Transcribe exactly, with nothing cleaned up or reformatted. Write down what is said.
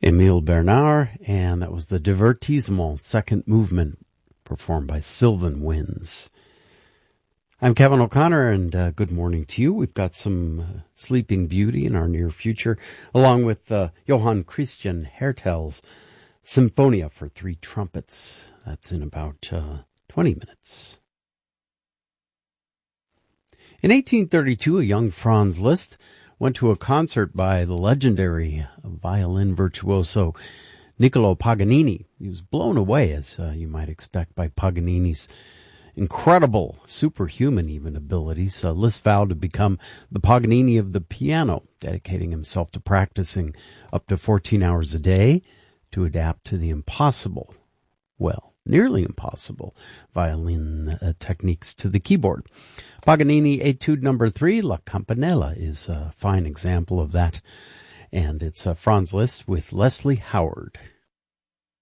Emile Bernard, and that was the Divertissement second movement performed by Sylvan Winds. I'm Kevin O'Connor, and uh, good morning to you. We've got some uh, Sleeping Beauty in our near future, along with uh, Johann Christian Hertel's Symphonia for Three Trumpets. That's in about uh, twenty minutes. In eighteen thirty-two, a young Franz Liszt went to a concert by the legendary violin virtuoso Niccolo Paganini. He was blown away, as uh, you might expect, by Paganini's incredible, superhuman even abilities. Uh, Liszt vowed to become the Paganini of the piano, dedicating himself to practicing up to fourteen hours a day to adapt to the impossible, well, nearly impossible violin uh, techniques to the keyboard. Paganini Etude Number Three, La Campanella, is a fine example of that, and it's uh, Franz Liszt with Leslie Howard.